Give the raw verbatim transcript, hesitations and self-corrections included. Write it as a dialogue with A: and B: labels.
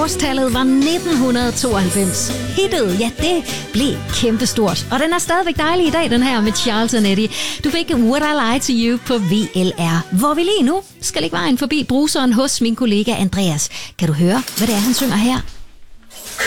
A: årstallet var nitten tooghalvfems. Hittet, ja, det blev kæmpestort. Og den er stadigvæk dejlig i dag, den her med Charles and Eddie. Du fik Would I Lie to You på V L R, hvor vi lige nu skal lægge vejen forbi bruseren hos min kollega Andreas. Kan du høre, hvad det er, han synger her?